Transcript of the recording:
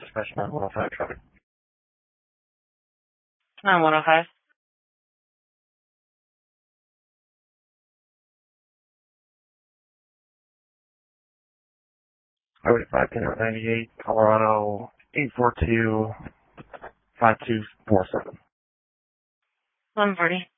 Dispatch 9105 traffic. 9105. Highway 598, Colorado 842-5247. 140.